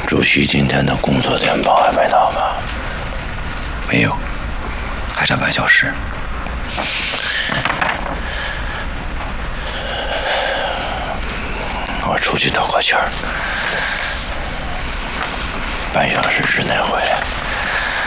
主席今天的工作电报还没到吗？ 没有，还差半小时。 我出去透个气儿，半小时之内回来。